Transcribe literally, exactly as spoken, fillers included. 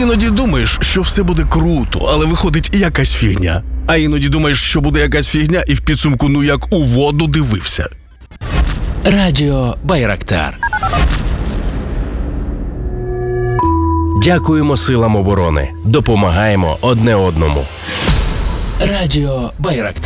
Іноді думаєш, що все буде круто, але виходить якась фігня. А іноді думаєш, що буде якась фігня, і в підсумку ну як у воду дивився. Радіо Байрактар. Дякуємо силам оборони. Допомагаємо одне одному. Радіо Байрактар.